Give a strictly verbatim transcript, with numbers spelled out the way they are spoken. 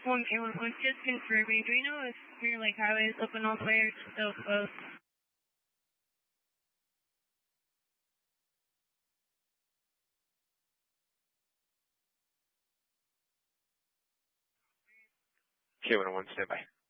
One, it was just confirming. Do you know if Clear Lake Highway is open all the way or still closed? K one oh one, stand by.